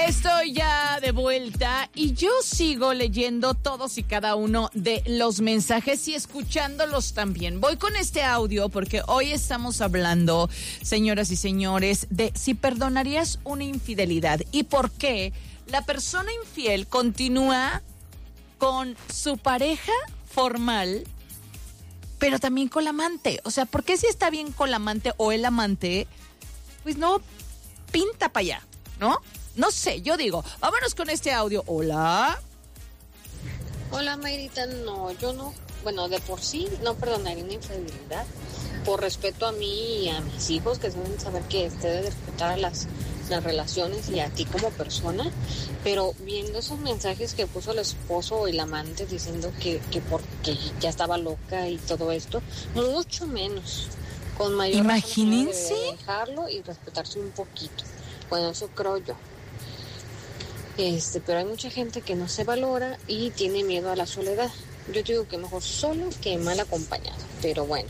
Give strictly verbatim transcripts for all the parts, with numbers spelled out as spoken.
Estoy ya de vuelta y yo sigo leyendo todos y cada uno de los mensajes y escuchándolos también. Voy con este audio porque hoy estamos hablando, señoras y señores, de si perdonarías una infidelidad y por qué la persona infiel continúa con su pareja formal, pero también con la amante. O sea, ¿por qué si está bien con la amante o el amante, pues no pinta para allá, ¿no? No sé, yo digo, vámonos con este audio. Hola. Hola, Mayrita. No, yo no, bueno, de por sí no perdonaría una infidelidad. Por respeto a mí y a mis hijos, que deben saber que usted debe respetar a las, las relaciones y a ti como persona. Pero viendo esos mensajes que puso el esposo y la amante diciendo que, que porque ya estaba loca y todo esto, mucho menos. Con mayor Imagínense. razón dejarlo y respetarse un poquito. Bueno, eso creo yo. Este, pero hay mucha gente que no se valora y tiene miedo a la soledad. Yo digo que mejor solo que mal acompañado, pero bueno.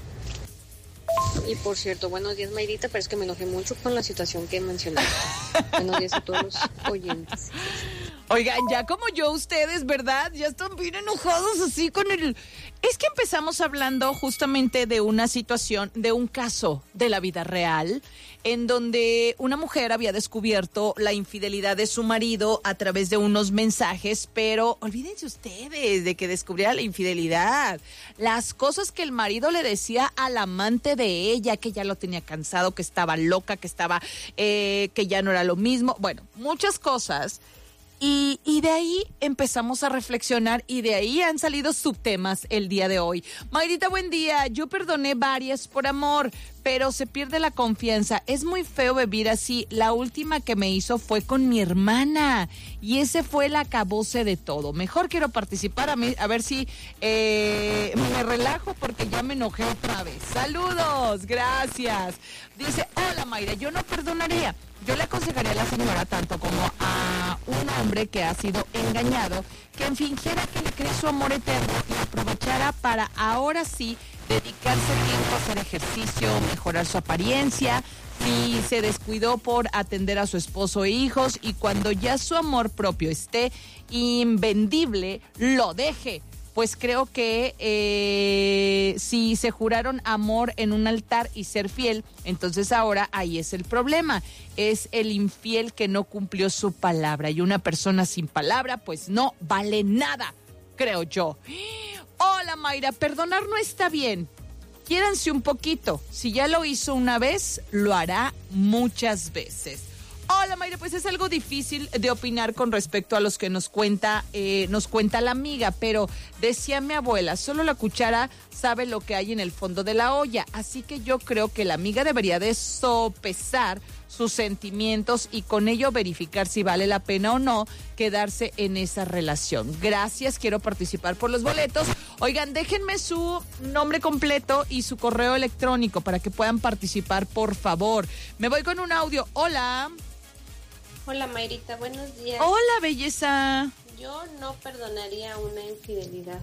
Y por cierto, buenos días, Mayrita, pero es que me enojé mucho con la situación que mencionaste. Buenos días a todos los oyentes. Oigan, ya como yo, ustedes, ¿verdad? Ya están bien enojados así con el... Es que empezamos hablando justamente de una situación, de un caso de la vida real, en donde una mujer había descubierto la infidelidad de su marido a través de unos mensajes, pero olvídense ustedes de que descubriera la infidelidad. Las cosas que el marido le decía al amante de ella, que ya lo tenía cansado, que estaba loca, que estaba, eh, que ya no era lo mismo. Bueno, muchas cosas. Y, y de ahí empezamos a reflexionar y de ahí han salido subtemas el día de hoy. Mayrita, buen día. Yo perdoné varias por amor, pero se pierde la confianza. Es muy feo vivir así. La última que me hizo fue con mi hermana y ese fue el acabose de todo. Mejor quiero participar a, mí, a ver si eh, me relajo porque ya me enojé otra vez. Saludos, gracias. Dice, hola Mayra, yo no perdonaría. Yo le aconsejaría a la señora, tanto como a un hombre que ha sido engañado, que fingiera que le cree su amor eterno y aprovechara para ahora sí dedicarse tiempo a hacer ejercicio, mejorar su apariencia, si se descuidó por atender a su esposo e hijos y cuando ya su amor propio esté invendible, lo deje. Pues creo que eh, si se juraron amor en un altar y ser fiel, entonces ahora ahí es el problema. Es el infiel que no cumplió su palabra y una persona sin palabra pues no vale nada, creo yo. Hola Mayra, perdonar no está bien. Quiéranse un poquito. Si ya lo hizo una vez, lo hará muchas veces. Hola Mayra, pues es algo difícil de opinar con respecto a los que nos cuenta, eh, nos cuenta la amiga, pero decía mi abuela, solo la cuchara sabe lo que hay en el fondo de la olla, así que yo creo que la amiga debería de sopesar sus sentimientos y con ello verificar si vale la pena o no quedarse en esa relación. Gracias, quiero participar por los boletos. Oigan, déjenme su nombre completo y su correo electrónico para que puedan participar, por favor. Me voy con un audio. Hola. Hola Mayrita, buenos días. Hola, belleza. Yo no perdonaría una infidelidad.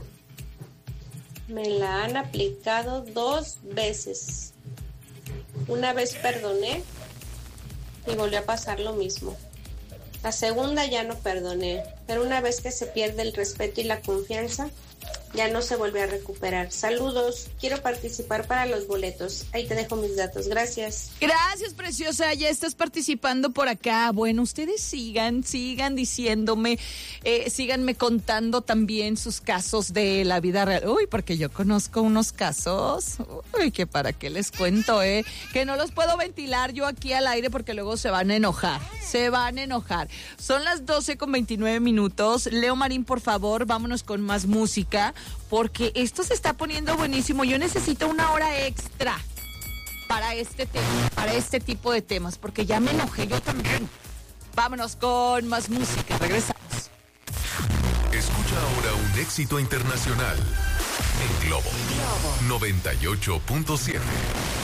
Me la han aplicado dos veces. Una vez perdoné y volvió a pasar lo mismo. La segunda ya no perdoné, pero una vez que se pierde el respeto y la confianza, ya no se vuelve a recuperar. Saludos, quiero participar para los boletos. Ahí te dejo mis datos, gracias. Gracias, preciosa, ya estás participando por acá. Bueno, ustedes sigan, sigan diciéndome, eh, síganme contando también sus casos de la vida real. Uy, porque yo conozco unos casos, uy, que para qué les cuento, eh, que no los puedo ventilar yo aquí al aire porque luego se van a enojar, se van a enojar. Son las doce con veintinueve minutos. Leo Marín, por favor, vámonos con más música, porque esto se está poniendo buenísimo. Yo necesito una hora extra para este tema, para este tipo de temas, porque ya me enojé yo también. Vámonos con más música, regresamos. Escucha ahora un éxito internacional en Globo, Globo. noventa y ocho punto siete.